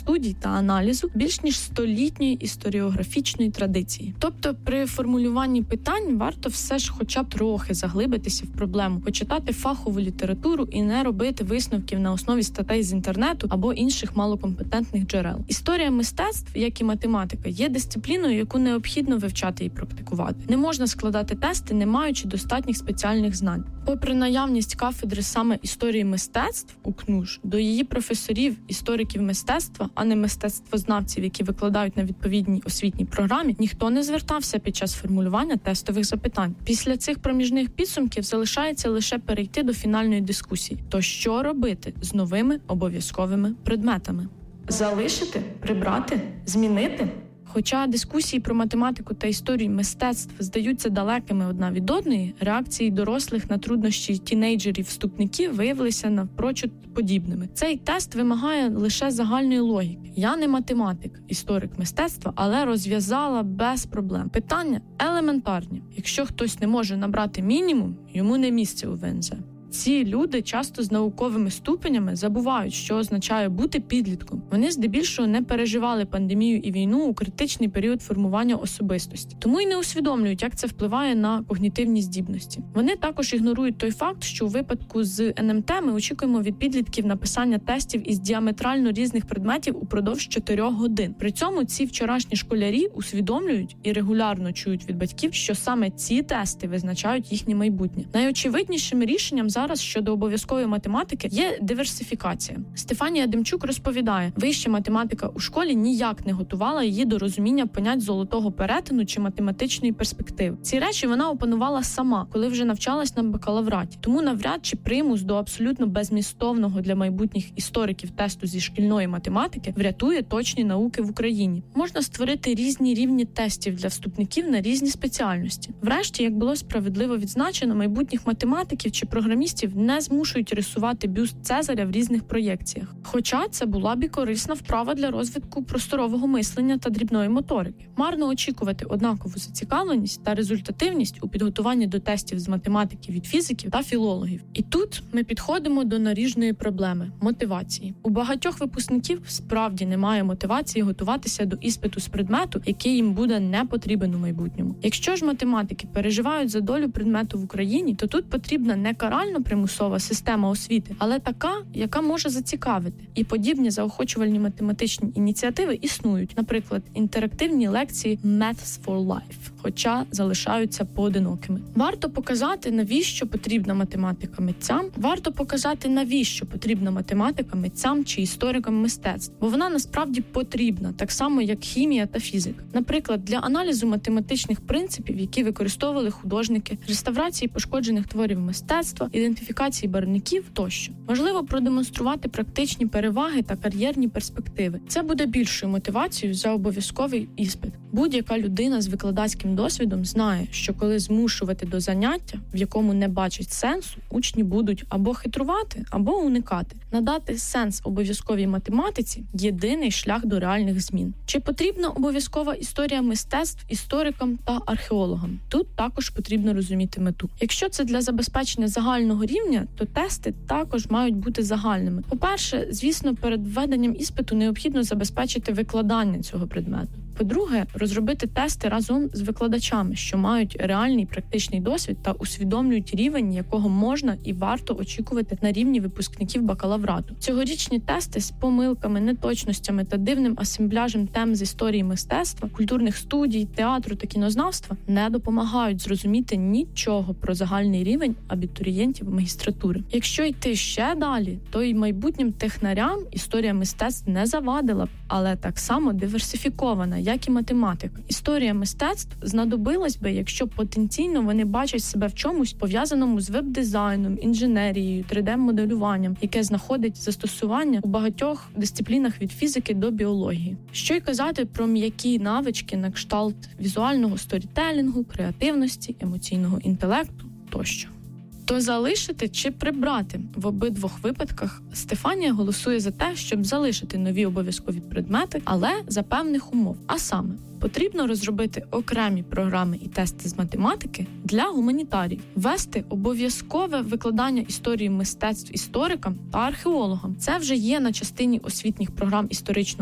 студій та аналізу більш ніж столітньої історіографічної традиції. Тобто при формулюванні питань варто все ж хоча б трохи заглибитися в проблему, почитати фахову літературу і не робити висновків на основі статей з інтернету або інших малокомпетентних джерел. Історія мистецтв, як і математика, є дисципліною, яку необхідно вивчати і практикувати. Не можна складати тести, не маючи достатніх спеціальних знань. Попри наявність кафедри саме історії мистецтв у КНУШ, до її професорів, істориків мистецтва, а не мистецтвознавців, які викладають на відповідній освітній програмі, ніхто не звертався під час формулювання тестових запитань. Після цих проміжних підсумків залишається лише перейти до фінальної дискусії. То що робити з новими обов'язковими предметами? Залишити? Прибрати? Змінити? Хоча дискусії про математику та історію мистецтв здаються далекими одна від одної, реакції дорослих на труднощі тінейджерів-вступників виявилися навпрочуд подібними. Цей тест вимагає лише загальної логіки. Я не математик, історик мистецтва, але розв'язала без проблем. Питання елементарні. Якщо хтось не може набрати мінімум, йому не місце у ВНЗ. Ці люди часто з науковими ступенями забувають, що означає бути підлітком. Вони здебільшого не переживали пандемію і війну у критичний період формування особистості. Тому й не усвідомлюють, як це впливає на когнітивні здібності. Вони також ігнорують той факт, що у випадку з НМТ ми очікуємо від підлітків написання тестів із діаметрально різних предметів упродовж 4 годин. При цьому ці вчорашні школярі усвідомлюють і регулярно чують від батьків, що саме ці тести визначають їхнє майбутнє. Найочевиднішим рішенням зараз щодо обов'язкової математики є диверсифікація. Стефанія Демчук розповідає, вища математика у школі ніяк не готувала її до розуміння понять золотого перетину чи математичної перспективи. Ці речі вона опанувала сама, коли вже навчалась на бакалавраті. Тому навряд чи примус до абсолютно безмістовного для майбутніх істориків тесту зі шкільної математики врятує точні науки в Україні. Можна створити різні рівні тестів для вступників на різні спеціальності. Врешті, як було справедливо відзначено, майбутніх математиків чи програмістів не змушують рисувати бюст Цезаря в різних проєкціях. Хоча це була б і корисна вправа для розвитку просторового мислення та дрібної моторики. Марно очікувати однакову зацікавленість та результативність у підготуванні до тестів з математики від фізиків та філологів. І тут ми підходимо до наріжної проблеми – мотивації. У багатьох випускників справді немає мотивації готуватися до іспиту з предмету, який їм буде не потрібен у майбутньому. Якщо ж математики переживають за долю предмету в Україні, то тут потрібна не карально примусова система освіти, але така, яка може зацікавити. І подібні заохочувальні математичні ініціативи існують. Наприклад, інтерактивні лекції Maths for Life, хоча залишаються поодинокими. Варто показати, навіщо потрібна математика митцям, варто показати, навіщо потрібна математика митцям чи історикам мистецтв, бо вона насправді потрібна, так само, як хімія та фізика. Наприклад, для аналізу математичних принципів, які використовували художники, реставрації пошкоджених творів мистецтва, ідентифікації барвників тощо. Важливо продемонструвати практичні переваги та кар'єрні перспективи. Це буде більшою мотивацією за обов'язковий іспит. Будь-яка людина з викладацьким досвідом знає, що коли змушувати до заняття, в якому не бачать сенсу, учні будуть або хитрувати, або уникати. Надати сенс обов'язковій математиці – єдиний шлях до реальних змін. Чи потрібна обов'язкова історія мистецтв історикам та археологам? Тут також потрібно розуміти мету. Якщо це для забезпечення загального рівня, то тести також мають бути загальними. По-перше, звісно, перед введенням іспиту необхідно забезпечити викладання цього предмету. По-друге, розробити тести разом з викладачами, що мають реальний практичний досвід та усвідомлюють рівень, якого можна і варто очікувати на рівні випускників бакалаврату. Цьогорічні тести з помилками, неточностями та дивним асембляжем тем з історії мистецтва, культурних студій, театру та кінознавства не допомагають зрозуміти нічого про загальний рівень абітурієнтів магістратури. Якщо йти ще далі, то й майбутнім технарям історія мистецтв не завадила б, але так само диверсифікована, як і математика. Історія мистецтв знадобилась би, якщо потенційно вони бачать себе в чомусь пов'язаному з веб-дизайном, інженерією, 3D-моделюванням, яке знаходить застосування у багатьох дисциплінах від фізики до біології. Що й казати про м'які навички на кшталт візуального сторітелінгу, креативності, емоційного інтелекту тощо. То залишити чи прибрати? В обидвох випадках Стефанія голосує за те, щоб залишити нові обов'язкові предмети, але за певних умов. А саме, потрібно розробити окремі програми і тести з математики для гуманітаріїв, ввести обов'язкове викладання історії мистецтв історикам та археологам. Це вже є на частині освітніх програм історичного